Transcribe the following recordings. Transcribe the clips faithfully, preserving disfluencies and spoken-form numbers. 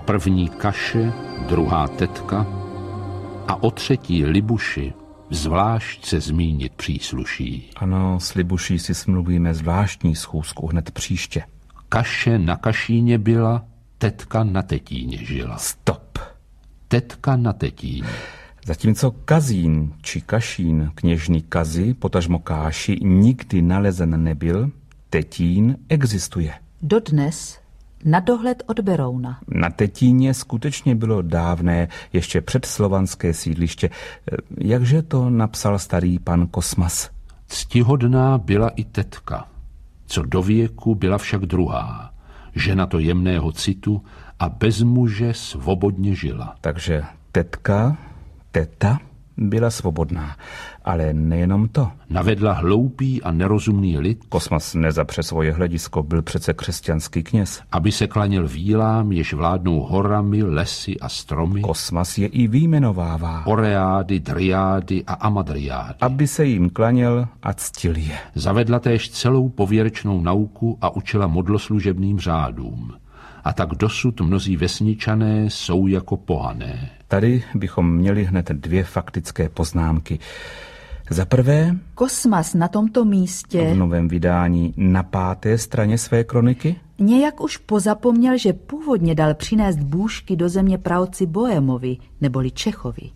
první Kaše, druhá Tetka a o třetí Libuši zvlášť se zmínit přísluší. Ano, s Libuší si smluvíme zvláštní schůzku hned příště. Kaše na Kašíně byla, Tetka na Tetíně žila. Stop. Tetka na Tetíně. Zatímco Kazín či Kašín kněžny Kazy, potažmo Káši, nikdy nalezen nebyl, Tetín existuje. Dodnes na dohled od Berouna. Na Tetíně skutečně bylo dávné, ještě předslovanské sídliště. Jakže to napsal starý pan Kosmas? Ctihodná byla i Tetka, co do věku byla však druhá, žena to jemného citu a bez muže svobodně žila. Takže Tetka, teta, byla svobodná, ale nejenom to. Navedla hloupý a nerozumný lid. Kosmas nezapře svoje hledisko, byl přece křesťanský kněz. Aby se klaněl vílám, jež vládnou horami, lesy a stromy. Kosmas je i vyjmenovává. Oreády, dryády a amadryády. Aby se jim klaněl a ctil je. Zavedla též celou pověrčnou nauku a učila modloslužebným řádům. A tak dosud mnozí vesničané jsou jako pohané. Tady bychom měli hned dvě faktické poznámky. Za prvé, Kosmas na tomto místě v novém vydání na páté straně své kroniky nějak už pozapomněl, že původně dal přinést bůžky do země praotci Bohemovi, neboli Čechovi.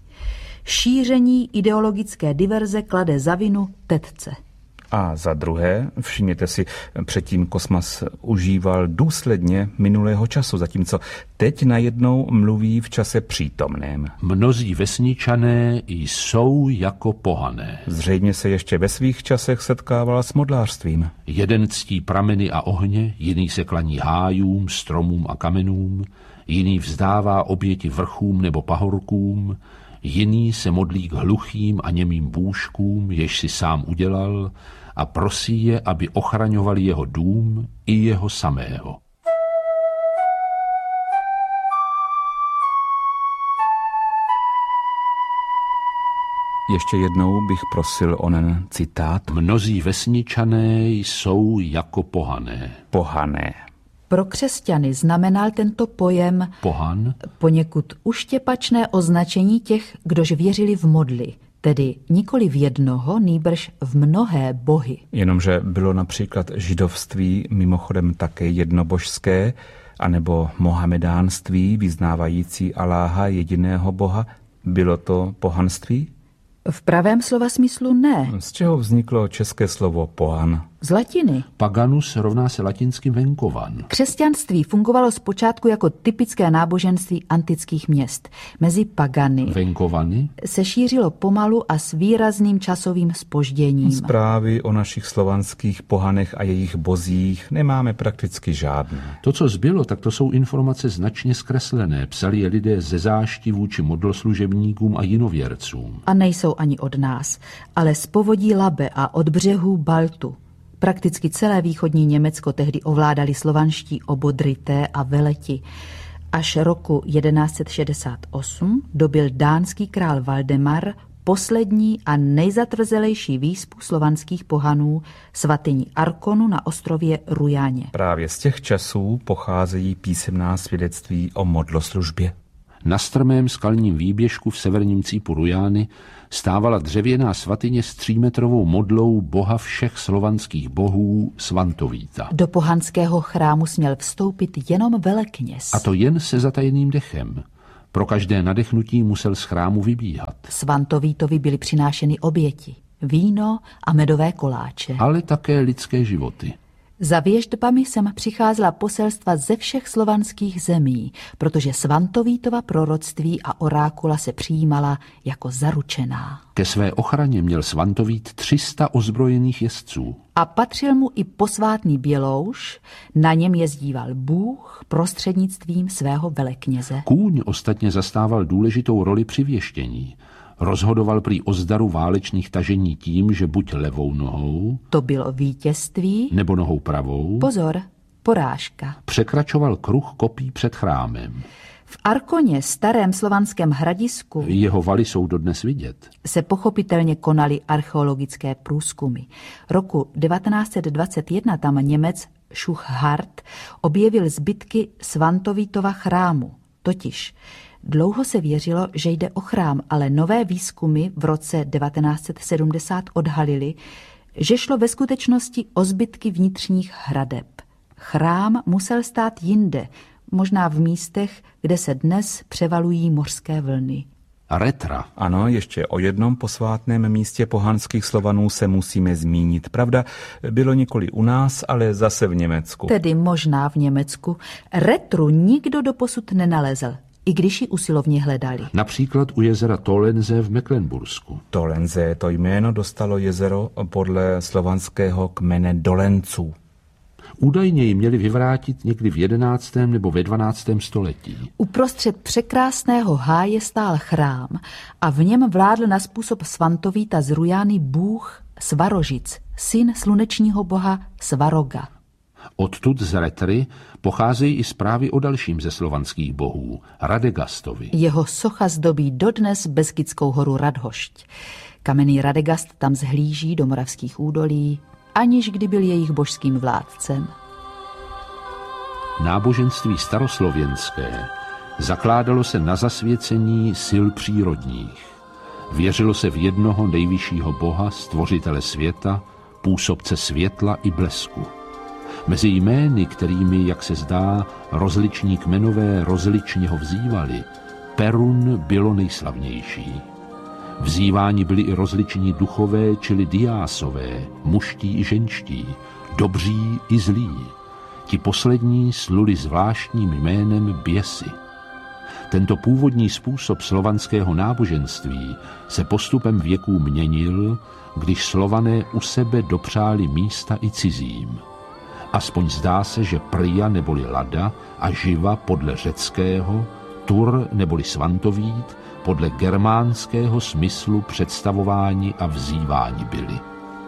Šíření ideologické diverze klade za vinu Tetce. A za druhé, všimněte si, předtím Kosmas užíval důsledně minulého času, zatímco teď najednou mluví v čase přítomném. Mnozí vesničané jsou jako pohané. Zřejmě se ještě ve svých časech setkával s modlářstvím. Jeden ctí prameny a ohně, jiný se klaní hájům, stromům a kamenům, jiný vzdává oběti vrchům nebo pahorkům, jiný se modlí k hluchým a němým bůžkům, jež si sám udělal, a prosí je, aby ochraňovali jeho dům i jeho samého. Ještě jednou bych prosil onen citát. Mnozí vesničané jsou jako pohané. Pohané. Pro křesťany znamenal tento pojem Pohan poněkud uštěpačné označení těch, kdož věřili v modly, tedy nikoli v jednoho, nýbrž v mnohé bohy. Jenomže bylo například židovství mimochodem také jednobožské, anebo mohamedánství vyznávající Aláha jediného boha. Bylo to pohanství? V pravém slova smyslu ne. Z čeho vzniklo české slovo pohan? Z latiny. Paganus rovná se latinským venkovan. Křesťanství fungovalo zpočátku jako typické náboženství antických měst. Mezi pagany Venkovany se šířilo pomalu a s výrazným časovým zpožděním. Zprávy o našich slovanských pohanech a jejich bozích nemáme prakticky žádné. To, co zbylo, tak to jsou informace značně zkreslené. Psali je lidé ze zášti vůči modloslužebníkům a jinověrcům. A nejsou ani od nás, ale z povodí Labe a od břehů Baltu. Prakticky celé východní Německo tehdy ovládali slovanští obodryté a veleti. Až roku jedenáct set šedesát osm dobyl dánský král Valdemar poslední a nejzatvrzelejší výspu slovanských pohanů, svatyni Arkonu na ostrově Rujáně. Právě z těch časů pocházejí písemná svědectví o modloslužbě. Na strmém skalním výběžku v severním cípu Rujány stávala dřevěná svatyně s třímetrovou modlou boha všech slovanských bohů Svantovíta. Do pohanského chrámu směl vstoupit jenom velekněz. A to jen se zatajeným dechem. Pro každé nadechnutí musel z chrámu vybíhat. Svantovítovi byly přinášeny oběti, víno a medové koláče. Ale také lidské životy. Za věštbami sem přicházela poselstva ze všech slovanských zemí, protože Svantovítova proroctví a orákula se přijímala jako zaručená. Ke své ochraně měl Svantovít tři sta ozbrojených jezdců. A patřil mu i posvátný bělouš, na něm jezdíval Bůh prostřednictvím svého velekněze. Kůň ostatně zastával důležitou roli při věštění. Rozhodoval prý o zdaru válečných tažení tím, že buď levou nohou, to bylo vítězství, nebo nohou pravou, pozor, porážka, překračoval kruh kopí před chrámem. V Arkoně, starém slovanském hradisku, jeho valy jsou dodnes vidět, se pochopitelně konaly archeologické průzkumy. Roku devatenáct set dvacet jedna tam Němec Schuchard objevil zbytky Svantovítova chrámu. Totiž dlouho se věřilo, že jde o chrám, ale nové výzkumy v roce devatenáct set sedmdesát odhalily, že šlo ve skutečnosti o zbytky vnitřních hradeb. Chrám musel stát jinde, možná v místech, kde se dnes převalují mořské vlny. Retra. Ano, ještě o jednom posvátném místě pohanských Slovanů se musíme zmínit. Pravda, bylo nikoli u nás, ale zase v Německu. Tedy možná v Německu. Retru nikdo doposud nenalezl, i když ji usilovně hledali. Například u jezera Tolenze v Mecklenbursku. Tolenze, to jméno dostalo jezero podle slovanského kmene Dolenců. Údajně ji měli vyvrátit někdy v jedenáctém nebo ve dvanáctém století. Uprostřed překrásného háje stál chrám a v něm vládl na způsob Svantovíta z Rujány bůh Svarožic, syn slunečního boha Svaroga. Odtud z Retry pocházejí i zprávy o dalším ze slovanských bohů, Radegastovi. Jeho socha zdobí dodnes Beskidskou horu Radhošť. Kamenný Radegast tam zhlíží do moravských údolí, aniž kdy byl jejich božským vládcem. Náboženství staroslověnské zakládalo se na zasvěcení sil přírodních. Věřilo se v jednoho nejvyššího boha, stvořitele světa, působce světla i blesku. Mezi jmény, kterými, jak se zdá, rozliční kmenové rozličně ho vzývali, Perun bylo nejslavnější. Vzýváni byli i rozliční duchové, čili diásové, muští i ženští, dobří i zlí. Ti poslední sluli zvláštním jménem běsi. Tento původní způsob slovanského náboženství se postupem věků měnil, když Slované u sebe dopřáli místa i cizím. Aspoň zdá se, že Prja neboli Lada a Živa podle řeckého, Tur neboli Svantovít podle germánského smyslu představování a vzývání byli.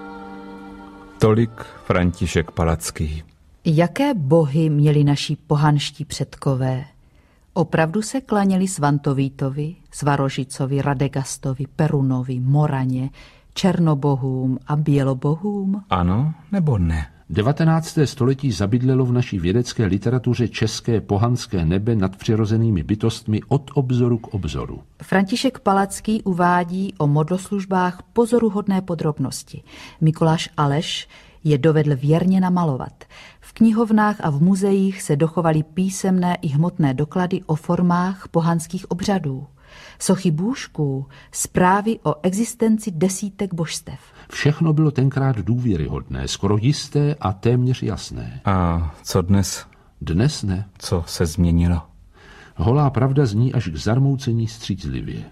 Tolik František Palacký. Jaké bohy měli naši pohanští předkové? Opravdu se klaněli Svantovítovi, Svarožicovi, Radegastovi, Perunovi, Moraně, černobohům a bělobohům? Ano nebo ne? devatenácté století zabydlelo v naší vědecké literatuře české pohanské nebe nad přirozenými bytostmi od obzoru k obzoru. František Palacký uvádí o modloslužbách pozoruhodné podrobnosti. Mikuláš Aleš je dovedl věrně namalovat. V knihovnách a v muzeích se dochovaly písemné i hmotné doklady o formách pohanských obřadů. Sochy bůžků, zprávy o existenci desítek božstev. Všechno bylo tenkrát důvěryhodné, skoro jisté a téměř jasné. A co dnes? Dnes ne. Co se změnilo? Holá pravda zní až k zarmoucení střízlivě.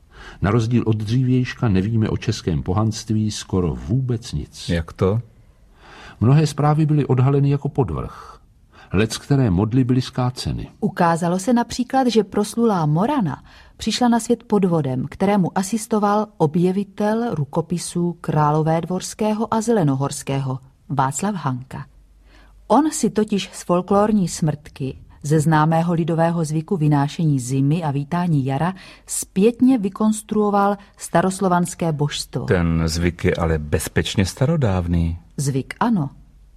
Na rozdíl od dřívějška nevíme o českém pohanství skoro vůbec nic. Jak to? Mnohé zprávy byly odhaleny jako podvrh. Lec, které modly byly skáceny. Ukázalo se například, že proslulá Morana přišla na svět podvodem, kterému asistoval objevitel rukopisů Královédvorského a Zelenohorského Václav Hanka. On si totiž z folklorní smrtky, ze známého lidového zvyku vynášení zimy a vítání jara, zpětně vykonstruoval staroslovanské božstvo. Ten zvyk je ale bezpečně starodávný. Zvyk ano,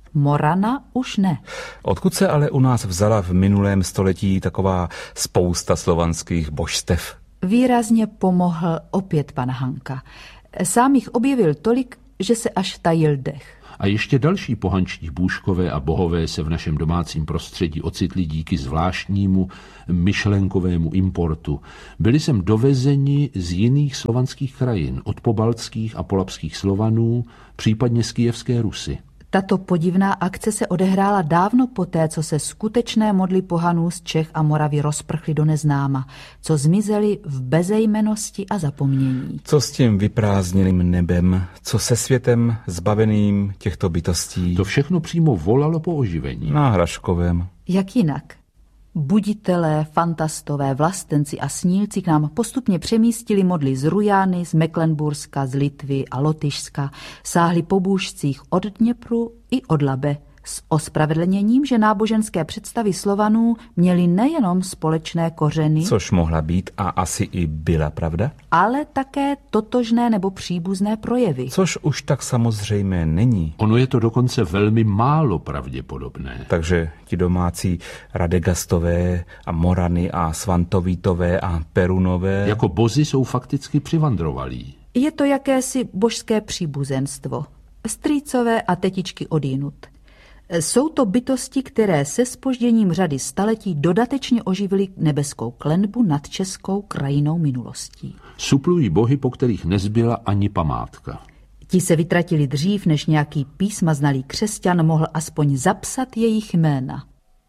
Morana už ne. Odkud se ale u nás vzala v minulém století taková spousta slovanských božstev? Výrazně pomohl opět pan Hanka. Sám jich objevil tolik, že se až tajil dech. A ještě další pohanští bůžkové a bohové se v našem domácím prostředí ocitli díky zvláštnímu myšlenkovému importu. Byli sem dovezeni z jiných slovanských krajin, od pobaltských a polabských Slovanů, případně z Kyjevské Rusy. Tato podivná akce se odehrála dávno poté, co se skutečné modly pohanů z Čech a Moravy rozprchly do neznáma, co zmizely v bezejmennosti a zapomnění. Co s tím vyprázdněným nebem, co se světem zbaveným těchto bytostí? To všechno přímo volalo po oživení. Na Hraškovém. Jak jinak? Buditelé, fantastové, vlastenci a snílci k nám postupně přemístili modly z Rujány, z Mecklenburska, z Litvy a Lotyšska, sáhli po bůžcích od Dněpru i od Labe, s ospravedlněním, že náboženské představy Slovanů měly nejenom společné kořeny, což mohla být a asi i byla pravda, ale také totožné nebo příbuzné projevy. Což už tak samozřejmé není. Ono je to dokonce velmi málo pravděpodobné. Takže ti domácí Radegastové a Morany a Svantovítové a Perunové jako bozi jsou fakticky přivandrovalí. Je to jakési božské příbuzenstvo. Strýcové a tetičky odjinud. Jsou to bytosti, které se zpožděním řady staletí dodatečně oživily nebeskou klenbu nad českou krajinou minulostí. Suplují bohy, po kterých nezbyla ani památka. Ti se vytratili dřív, než nějaký písma znalý křesťan mohl aspoň zapsat jejich jména.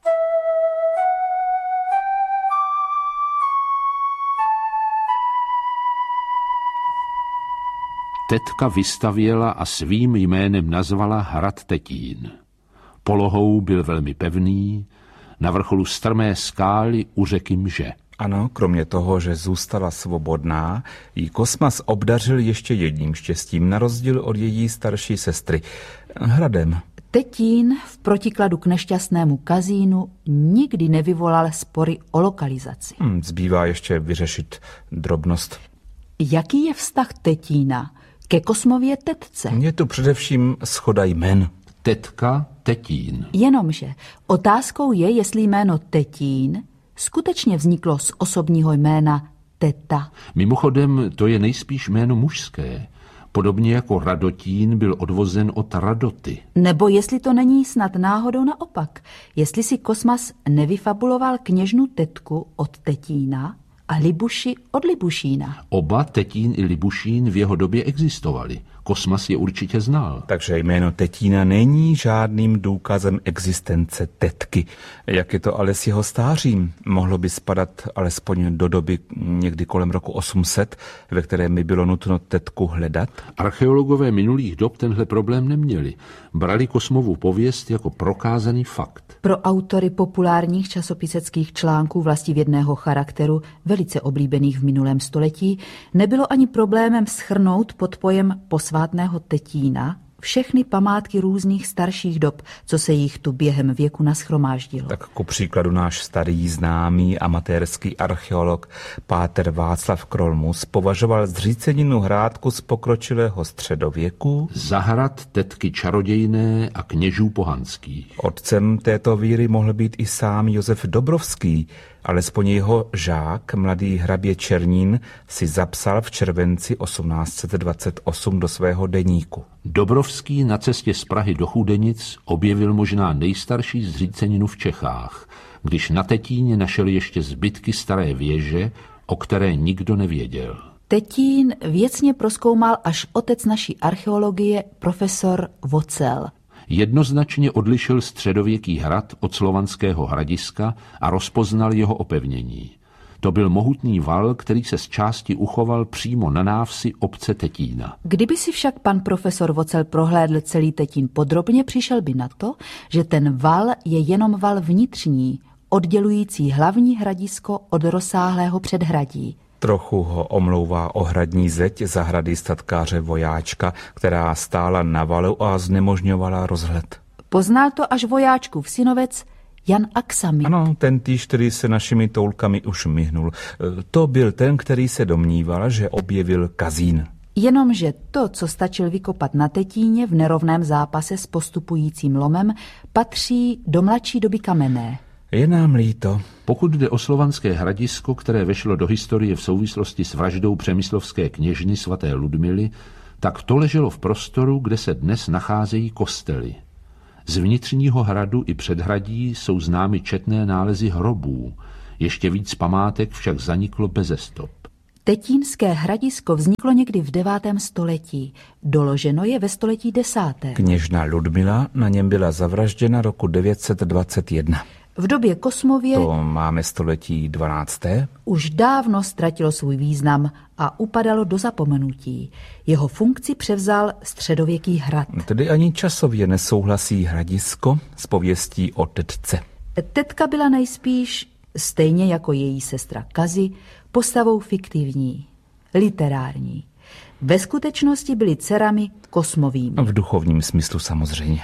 Tetka vystavěla a svým jménem nazvala hrad Tetín. Polohou byl velmi pevný, na vrcholu strmé skály u řeky Mže. Ano, kromě toho, že zůstala svobodná, jí Kosmas obdařil ještě jedním štěstím, na rozdíl od její starší sestry, hradem. Tetín v protikladu k nešťastnému Kazínu nikdy nevyvolal spory o lokalizaci. Hmm, zbývá ještě vyřešit drobnost. Jaký je vztah Tetína ke Kosmově tetce? Je tu především shoda jmen. Tetka Tetín. Jenomže otázkou je, jestli jméno Tetín skutečně vzniklo z osobního jména teta. Mimochodem, to je nejspíš jméno mužské. Podobně jako Radotín byl odvozen od Radoty. Nebo jestli to není snad náhodou naopak. Jestli si Kosmas nevyfabuloval kněžnu tetku od Tetína a Libuši od Libušína. Oba Tetín i Libušín v jeho době existovali. Kosmas je určitě znal. Takže jméno Tetína není žádným důkazem existence tetky. Jak je to ale s jeho stářím? Mohlo by spadat alespoň do doby někdy kolem roku osm set, ve kterém by bylo nutno tetku hledat? Archeologové minulých dob tenhle problém neměli. Brali Kosmovu pověst jako prokázaný fakt. Pro autory populárních časopiseckých článků vlastivědného charakteru, velice oblíbených v minulém století, nebylo ani problémem shrnout pod pojem posvátného Tetína všechny památky různých starších dob, co se jich tu během věku nashromáždilo. Tak ku příkladu náš starý známý amatérský archeolog páter Václav Krolmus považoval zříceninu Hrádku z pokročilého středověku za hrad tetky čarodějné a kněžů pohanských. Otcem této víry mohl být i sám Josef Dobrovský, alespoň jeho žák, mladý hrabě Černín, si zapsal v červenci osmnáct set dvacet osm do svého deníku. Dobrovský na cestě z Prahy do Chudenic objevil možná nejstarší zříceninu v Čechách, když na Tetíně našel ještě zbytky staré věže, o které nikdo nevěděl. Tetín věcně prozkoumal až otec naší archeologie, profesor Vocel. Jednoznačně odlišil středověký hrad od slovanského hradiska a rozpoznal jeho opevnění. To byl mohutný val, který se z části uchoval přímo na návsi obce Tetína. Kdyby si však pan profesor Vocel prohlédl celý Tetín podrobně, přišel by na to, že ten val je jenom val vnitřní, oddělující hlavní hradisko od rozsáhlého předhradí. Trochu ho omlouvá ohradní zeď zahrady statkáře Vojáčka, která stála na valu a znemožňovala rozhled. Poznal to až vojáčkův synovec Jan Aksamit. Ano, ten týž, který se našimi toulkami už myhnul. To byl ten, který se domníval, že objevil Kazín. Jenomže to, co stačil vykopat na Tetíně v nerovném zápase s postupujícím lomem, patří do mladší doby kamenné. Je nám líto. Pokud jde o slovanské hradisko, které vešlo do historie v souvislosti s vraždou přemyslovské kněžny svaté Ludmily, tak to leželo v prostoru, kde se dnes nacházejí kostely. Z vnitřního hradu i předhradí jsou známy četné nálezy hrobů. Ještě víc památek však zaniklo beze stop. Tetínské hradisko vzniklo někdy v devátém století. Doloženo je ve století desátém. Kněžna Ludmila na něm byla zavražděna roku devět set dvacet jedna. V době Kosmově to máme století dvanácté. Už dávno ztratilo svůj význam a upadalo do zapomenutí. Jeho funkci převzal středověký hrad. Tedy ani časově nesouhlasí hradisko s pověstí o tetce. Tetka byla nejspíš, stejně jako její sestra Kazi, postavou fiktivní, literární. Ve skutečnosti byly dcerami Kosmovými. V duchovním smyslu samozřejmě.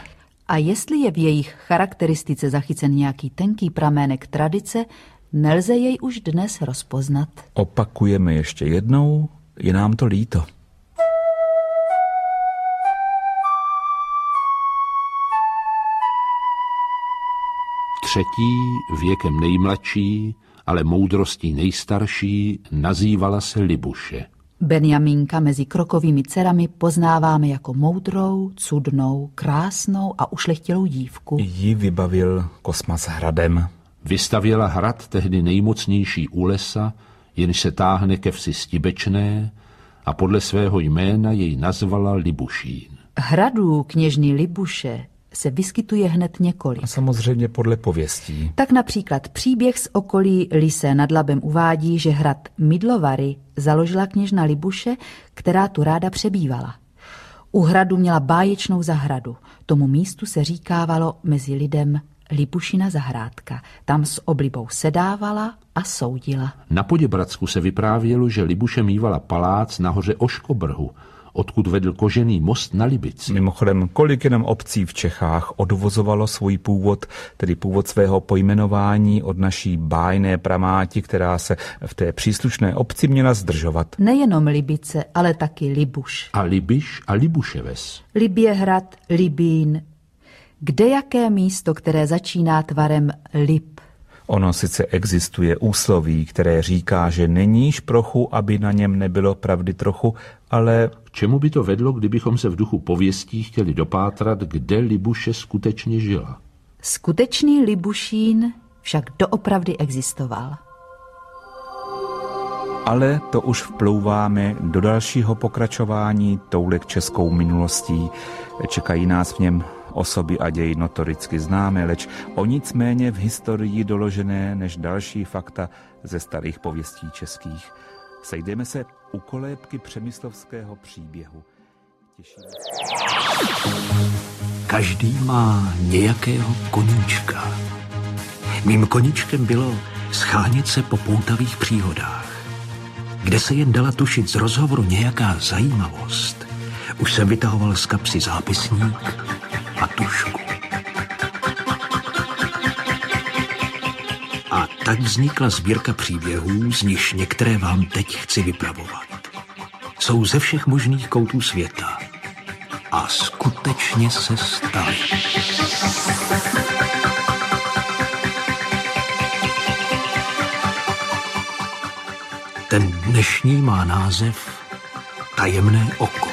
A jestli je v jejich charakteristice zachycen nějaký tenký pramének tradice, nelze jej už dnes rozpoznat. Opakujeme ještě jednou, je nám to líto. Třetí, věkem nejmladší, ale moudrostí nejstarší, nazývala se Libuše. Benjamínka mezi krokovými dcerami poznáváme jako moudrou, cudnou, krásnou a ušlechtilou dívku. Ji vybavil Kosmas hradem. Vystavěla hrad tehdy nejmocnější u lesa, jenž se táhne ke vsi Stibečné, a podle svého jména jej nazvala Libušín. Hradů kněžny Libuše se vyskytuje hned několik. A samozřejmě podle pověstí. Tak například příběh z okolí Lysé nad Labem uvádí, že hrad Midlovary založila kněžna Libuše, která tu ráda přebývala. U hradu měla báječnou zahradu. Tomu místu se říkávalo mezi lidem Libušina zahrádka. Tam s oblibou sedávala a soudila. Na Poděbradsku se vyprávělo, že Libuše mívala palác na hoře Oškobrhu, odkud vedl kožený most na Libici. Mimochodem, kolik jenom obcí v Čechách odvozovalo svůj původ, tedy původ svého pojmenování od naší bájné pramáti, která se v té příslušné obci měla zdržovat. Nejenom Libice, ale taky Libuš. A Libiš a Libuševes. Liběhrad, Libín. Kdejaké místo, které začíná tvarem lip? Ono sice existuje úsloví, které říká, že není šprochu, aby na něm nebylo pravdy trochu, ale... K čemu by to vedlo, kdybychom se v duchu pověstí chtěli dopátrat, kde Libuše skutečně žila? Skutečný Libušín však doopravdy existoval. Ale to už vplouváme do dalšího pokračování toulek českou minulostí. Čekají nás v něm osoby a ději notoricky známé, leč o nic méně v historii doložené než další fakta ze starých pověstí českých. Sejdeme se u kolébky přemyslovského příběhu. Těšíme se. Každý má nějakého koníčka. Mým koníčkem bylo schánět se po poutavých příhodách. Kde se jen dala tušit z rozhovoru nějaká zajímavost, už jsem vytahoval z kapsy zápisník a tušku. A tak vznikla sbírka příběhů, z nichž některé vám teď chci vypravovat. Jsou ze všech možných koutů světa a skutečně se staly. Ten dnešní má název Tajemné oko.